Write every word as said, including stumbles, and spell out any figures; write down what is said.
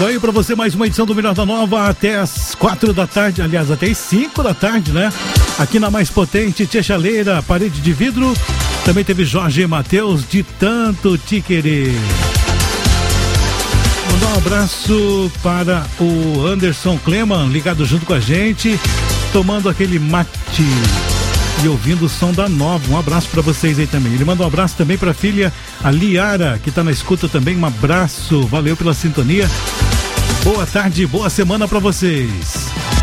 Então aí pra você mais uma edição do Melhor da Nova até as quatro da tarde, aliás, até as cinco da tarde, né? Aqui na mais potente, Tia Chaleira, Parede de Vidro. Também teve Jorge Matheus, De Tanto Te Querer. Mandar um abraço para o Anderson Kleman, ligado junto com a gente, tomando aquele mate e ouvindo o som da Nova. Um abraço para vocês aí também. Ele manda um abraço também para a filha, a Liara, que tá na escuta também. Um abraço, valeu pela sintonia. Boa tarde, boa semana para vocês.